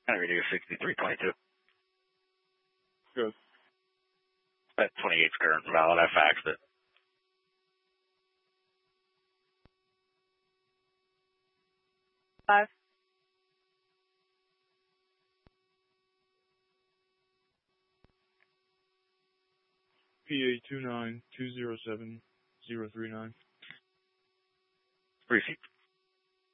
Kind of reading a 6322. Good. That 28's current and valid. I faxed it. Five. PA 29207-039. Received.